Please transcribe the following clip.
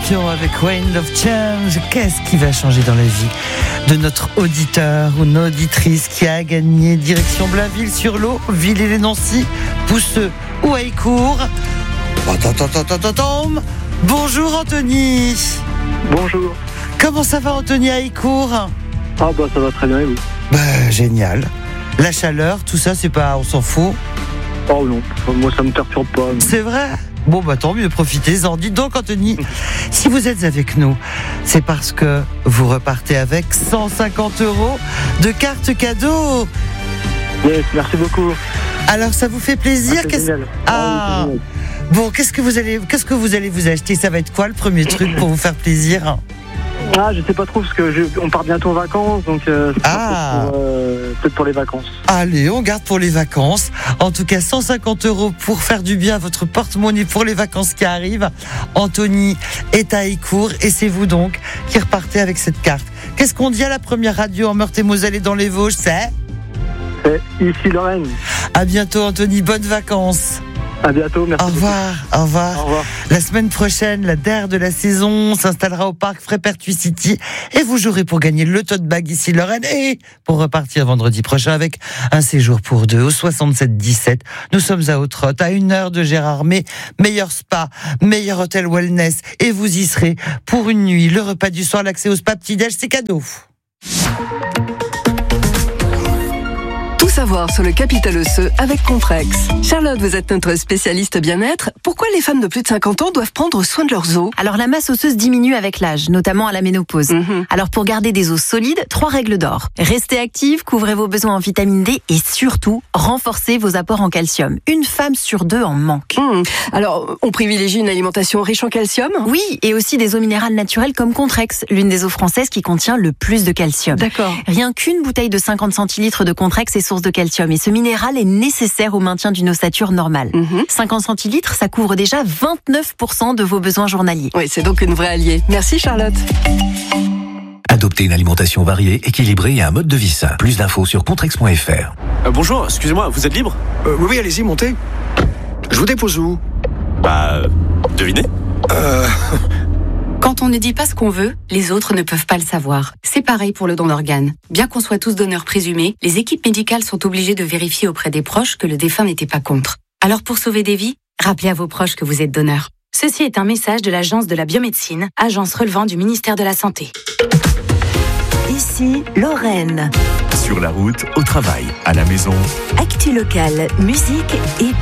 Scorpions avec Wind of Change. Qu'est-ce qui va changer dans la vie de notre auditeur ou une auditrice qui a gagné direction Blainville sur l'eau, Villers-lès-Nancy, Pousseux ou Haïcourt? Bonjour Anthony. Bonjour. Comment ça va Anthony à Haïcourt? Ça va très bien et vous? Génial. La chaleur, tout ça, c'est pas, on s'en fout? Oh non, moi ça me perturbe pas. Non. C'est vrai? Tant mieux, profitez-en. Dites donc Anthony, si vous êtes avec nous, c'est parce que vous repartez avec 150 € de carte cadeau. Yes, merci beaucoup. Alors ça vous fait plaisir? C'est génial. Bon, qu'est-ce que vous allez vous acheter? Ça va être quoi le premier truc pour vous faire plaisir? Je sais pas trop parce que on part bientôt en vacances, donc peut-être pour les vacances. Allez, on garde pour les vacances. En tout cas, 150 € pour faire du bien à votre porte-monnaie pour les vacances qui arrivent. Anthony est à Haïcourt et c'est vous donc qui repartez avec cette carte. Qu'est-ce qu'on dit à la première radio en Meurthe-et-Moselle et dans les Vosges? C'est ici Lorraine. À bientôt Anthony, bonnes vacances. À bientôt, merci. Au revoir. Au revoir. La semaine prochaine, la dernière de la saison s'installera au parc Frépertuis City et vous jouerez pour gagner le tote bag ici Lorraine et pour repartir vendredi prochain avec un séjour pour deux au 67-17. Nous sommes à Autrotte, à 1 heure de Gérardmer, meilleur spa, meilleur hôtel wellness et vous y serez pour une nuit. Le repas du soir, l'accès au spa petit-déj, c'est cadeau. Tout savoir sur le capital osseux avec Comprex. Charlotte, vous êtes notre spécialiste bien-être. Pourquoi les femmes de plus de 50 ans doivent prendre soin de leurs os? Alors la masse osseuse diminue avec l'âge, notamment à la ménopause. Alors pour garder des os solides, 3 règles d'or. Restez active, couvrez vos besoins en vitamine D et surtout, renforcez vos apports en calcium. Une femme sur 2 en manque. Alors, on privilégie une alimentation riche en calcium? Oui, et aussi des eaux minérales naturelles comme Contrex, l'une des eaux françaises qui contient le plus de calcium. D'accord. Rien qu'une bouteille de 50 centilitres de Contrex est source de calcium et ce minéral est nécessaire au maintien d'une ossature normale. 50 centilitres, ça couvre déjà 29% de vos besoins journaliers. Oui, c'est donc une vraie alliée. Merci Charlotte. Adoptez une alimentation variée, équilibrée et un mode de vie sain. Plus d'infos sur contrex.fr. Bonjour, excusez-moi, vous êtes libre? Oui, allez-y, montez. Je vous dépose où? Devinez. Quand on ne dit pas ce qu'on veut, les autres ne peuvent pas le savoir. C'est pareil pour le don d'organes. Bien qu'on soit tous donneurs présumés, les équipes médicales sont obligées de vérifier auprès des proches que le défunt n'était pas contre. Alors pour sauver des vies, rappelez à vos proches que vous êtes donneur. Ceci est un message de l'Agence de la biomédecine, agence relevant du ministère de la Santé. Ici, Lorraine. Sur la route, au travail, à la maison. Actu locale, musique et